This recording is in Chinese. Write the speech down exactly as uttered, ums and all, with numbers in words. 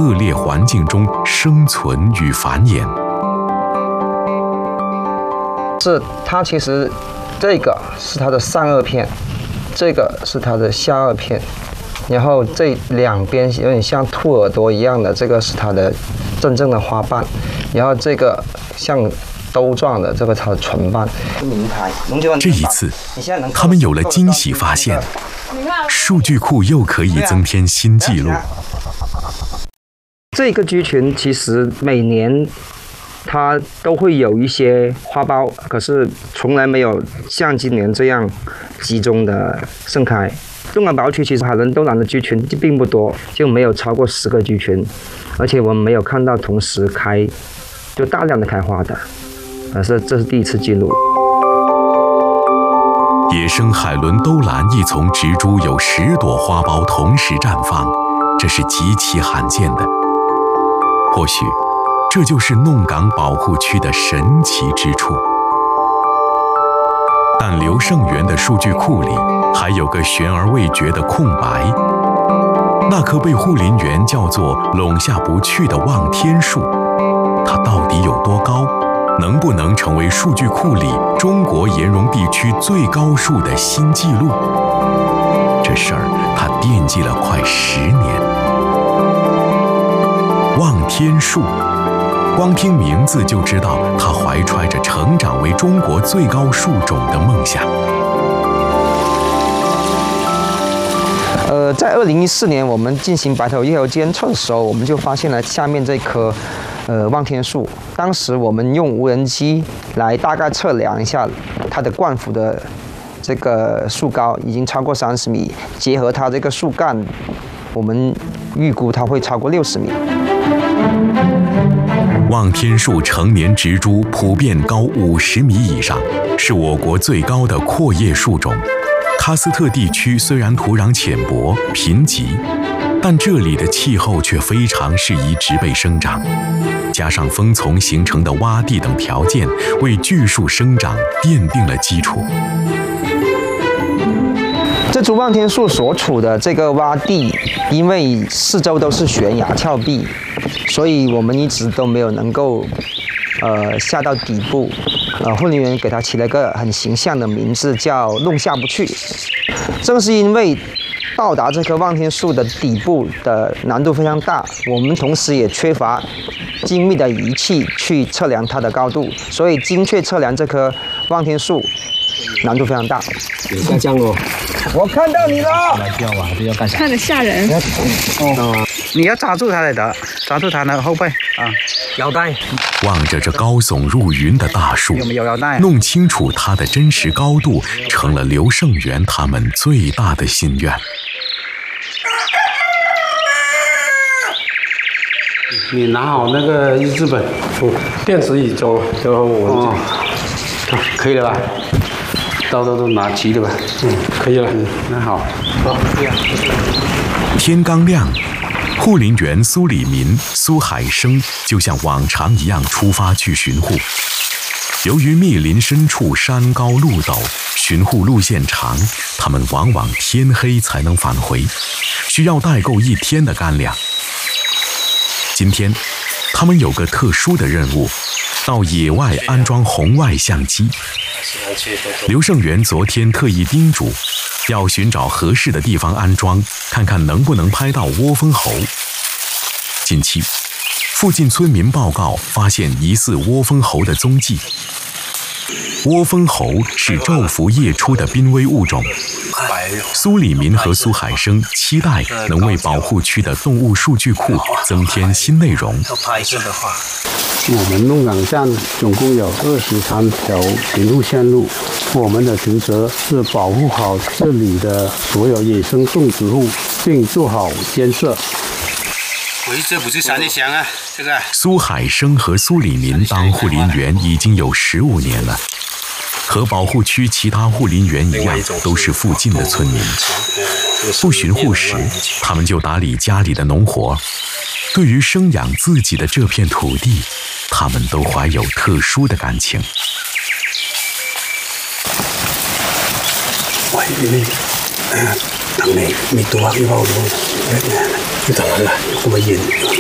恶劣环境中生存与繁衍。 是它其实这个是它的上颚片，这个是它的下颚片，然后这两边有点像兔耳朵一样的，这个是它的真正的花瓣，然后这个像兜状的，这个它的唇瓣。 这一次，他们有了惊喜发现，数据库又可以增添新纪录。 这个居群其实每年它都会有一些花苞，可是从来没有像今年这样集中的盛开。东港保护区其实海伦兜兰的居群并不多，就没有超过十个居群，而且我们没有看到同时开就大量的开花的，而是这是第一次记录。 野生海伦兜兰一丛植株有十朵花苞同时绽放，这是极其罕见的。或许这就是弄港保护区的神奇之处。但刘胜元的数据库里还有个悬而未决的空白，那棵被护林员叫做拢下不去的望天树，它到底有多高？能不能成为数据库里中国岩溶地区最高树的新纪录？这事儿他惦记了快十年。望天树，光听名字就知道他怀揣着成长为中国最高树种的梦想。 呃，在二零一四年我们进行白头叶猴监测的时候，我们就发现了下面这棵呃望天树。当时我们用无人机来大概测量一下它的冠幅的这个树高，已经超过三十米，结合它这个树干，我们预估它会超过六十米。 望天树成年植株普遍高五十米以上，是我国最高的阔叶树种。喀斯特地区虽然土壤浅薄贫瘠，但这里的气候却非常适宜植被生长，加上风丛形成的洼地等条件，为巨树生长奠定了基础。 这株望天树所处的这个洼地，因为四周都是悬崖峭壁，所以我们一直都没有能够呃下到底部。呃，护林员给它起了一个很形象的名字，叫弄下不去。正是因为到达这棵望天树的底部的难度非常大，我们同时也缺乏精密的仪器去测量它的高度，所以精确测量这棵望天树难度非常大。 有下降哦！ 我看到你了！ 不要啊！不要干啥？ 看着吓人。 哦，你要抓住它来的，抓住它的后背啊，腰带。 望着这高耸入云的大树， 有没有腰带？ 弄清楚它的真实高度，成了刘胜元他们最大的心愿。 你拿好那个日志本，电子椅中，然后我们这、哦、可以了吧？刀都都拿齐了吧？嗯，可以了。嗯，那好。好，这样。 天刚亮，护林员苏礼民、苏海生就像往常一样出发去巡护。由于密林深处山高路陡，巡护路线长，他们往往天黑才能返回，需要带够一天的干粮。今天，他们有个特殊的任务，到野外安装红外相机。刘胜元昨天特意叮嘱，要寻找合适的地方安装，看看能不能拍到窝蜂猴。近期，附近村民报告发现疑似窝蜂猴的踪迹。窝蜂猴是昼伏夜出的濒危物种。苏礼民和苏海生期待能为保护区的动物数据库增添新内容。 我们弄港站总共有二十三条巡护线路，我们的职责是保护好这里的所有野生动植物，并做好监测。 喂，这不是山里乡啊，这个。 苏海生和苏礼民当护林员已经有十五年了。和保护区其他护林员一样，都是附近的村民。不巡护时，他们就打理家里的农活。对于生养自己的这片土地，他们都怀有特殊的感情。 喂，你，等你，你多啊，你幫我，你等下啦，我咪現。